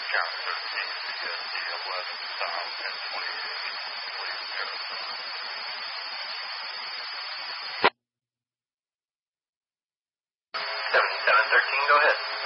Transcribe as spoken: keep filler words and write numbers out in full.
Count thirteen, C S D eleven south and twenty-eight, please verify. seventy-seven thirteen, go ahead.